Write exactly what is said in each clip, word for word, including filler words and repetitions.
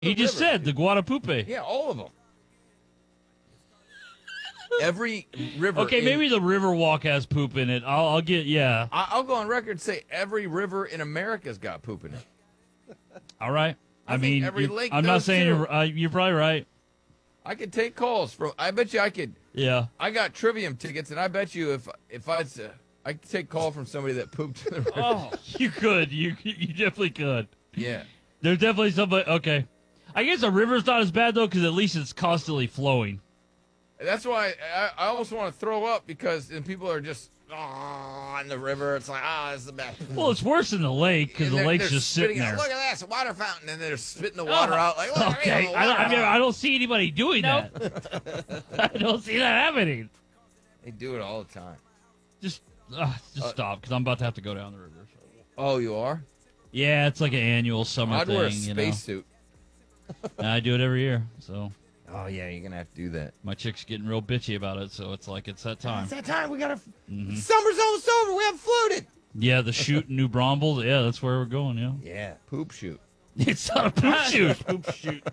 He just river. said the Guadalupe. Yeah, all of them. Every river. Okay, in, maybe the Riverwalk has poop in it. I'll, I'll get, yeah. I- I'll go on record and say every river in America's got poop in it. All right. I I, think mean, every you're- lake I'm not does, saying too. you're, uh, you're probably right. I could take calls from. I bet you I could. Yeah. I got Trivium tickets, and I bet you if if I uh, I could take call from somebody that pooped in the river. Oh, you could. You you definitely could. Yeah. There's definitely somebody. Okay. I guess a river's not as bad, though, because at least it's constantly flowing. That's why I, I almost want to throw up because then people are just oh, in the river. It's like ah, oh, this is the best. Well, it's worse in the lake because And the they're- lake's they're just sitting spitting there. out, Look at this, a water fountain, and they're spitting the water Oh, out like. Look, Okay, look, I don't, I, water mean, out. I don't see anybody doing that. I don't see that happening. They do it all the time. Just, uh, just Uh, stop, because I'm about to have to go down the river. So. Oh, you are? Yeah, it's like an annual summer I'd thing. wear a you know? spacesuit. And I do it every year, so Oh yeah, you're gonna have to do that. my chick's getting real bitchy about it. So it's like it's that time. It's that time. We gotta. Mhm. Summer's almost over. We haven't floated. Yeah, the shoot in New Braunfels. Yeah, that's where we're going. Yeah, Yeah, poop shoot. it's not a poop shoot. Poop shoot.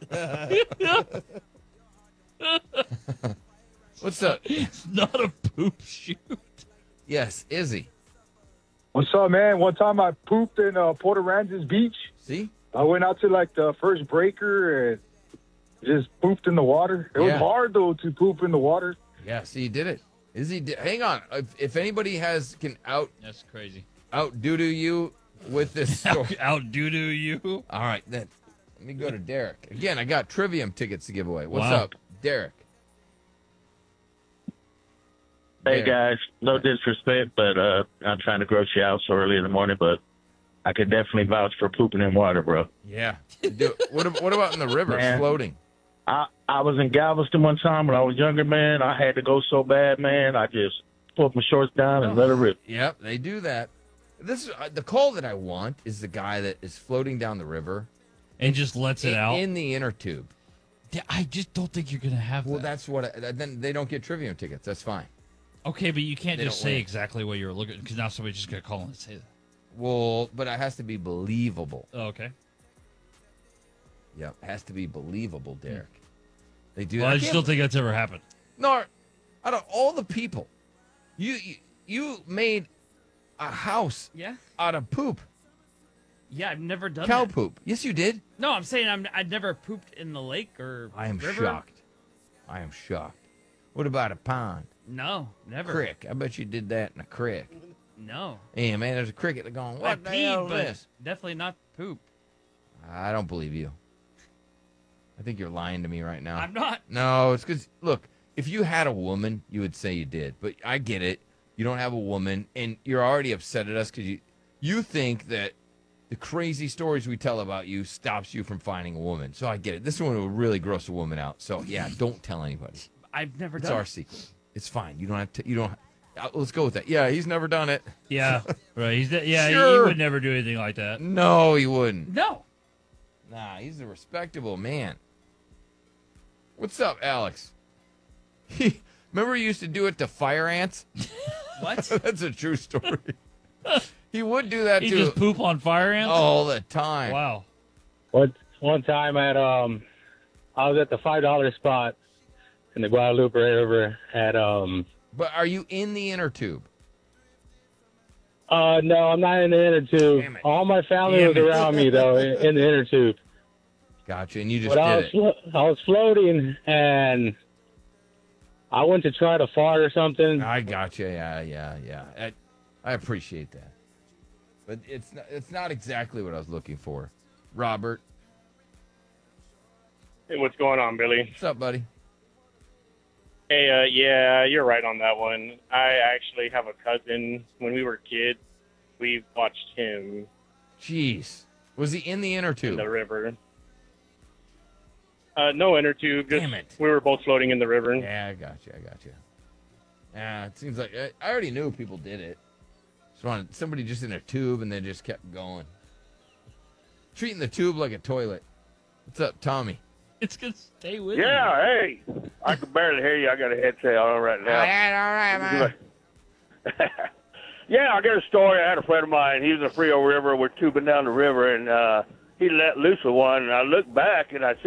What's up? It's not a poop shoot. Yes, Izzy. What's up, man? One time I pooped in uh, Port Aransas Beach. See? I went out to like the first breaker and just pooped in the water. It Yeah. was hard though to poop in the water. Yeah. See, you did it. Izzy, did, hang on. If, if anybody has can out That's crazy. out doo doo you with this story. Out doo doo you. All right, then. Let me go to Derek again. I got Trivium tickets to give away. What's Wow. up, Derek? Hey Derek. guys, no disrespect, but uh, I'm trying to gross you out so early in the morning, but I could definitely vouch for pooping in water, bro. Yeah. Do, what, ab- what about in the river Man. floating? I I was in Galveston one time when I was younger, man. I had to go so bad, man. I just pulled my shorts down and let it rip. Yep, they do that. This is uh, the call that I want is the guy that is floating down the river And just lets it in, out. in the inner tube. Yeah, I just don't think you're gonna have Well, that. that's what. I, then they don't get Trivium tickets. That's fine. Okay, but you can't They just don't say win. exactly what you're looking because now somebody's just gonna call and say that. Well, but it has to be believable. Oh, okay. Yep, it has to be believable, Derek. They do. Well, that. I just don't think that's ever happened. No, out of all the people, you you, you made a house Yeah. out of poop, Yeah, I've never done cow that. poop. Yes, you did. No, I'm saying I'm, I've never pooped in the lake or I am river. shocked. I am shocked. What about a pond? No, never. Crick. I bet you did that in a crick. No. Hey, man, there's a cricket going, I what the hell peed, is but this? definitely not poop. I don't believe you. I think you're lying to me right now. I'm not. No, it's because, look, if you had a woman, you would say you did. But I get it. You don't have a woman, and you're already upset at us because you, you think that the crazy stories we tell about you stops you from finding a woman. So I get it. This one will really gross a woman out. So, yeah, don't tell anybody. I've never It's done our it. secret. It's fine. You don't have to, you don't, uh, let's go with that. Yeah, he's never done it. Yeah, right. He's de- yeah, he- he Sure. would never do anything like that. No, he wouldn't. No. Nah, he's a respectable man. What's up, Alex? He, remember he used to do it to fire ants? What? That's a true story. He would do that He to just poop on fire ants. all the time. Wow. One one time at um, I was at the five dollar spot in the Guadalupe River at um. But are you in the inner tube? Uh, no, I'm not in the inner tube. Damn it. All my family Damn was it. around me though, in, in the inner tube. Gotcha, and you just But I was did it. flo- I was floating and I went to try to fart or something. I gotcha. Yeah, yeah, yeah. I, I appreciate that. But it's not, it's not exactly what I was looking for. Robert, Hey, what's going on, Billy? what's up, buddy? Hey, uh, yeah, you're right on that one. I actually have a cousin. When we were kids, we watched him Jeez. Was he in the inner in tube? the river. Uh, no inner tube. Just, Damn it. We were both floating in the river. Yeah, I gotcha. I gotcha. Yeah, it seems like I, I already knew people did it. Just wanted somebody just in a tube and they just kept going. Treating the tube like a toilet. What's up, Tommy? It's gonna stay with Yeah, hey. I can barely hear you. I got a headset on right now. all right, man. Yeah, I got a story. I had a friend of mine. He was in the Frio River. We're tubing down the river, and uh, he let loose of one, and I looked back and I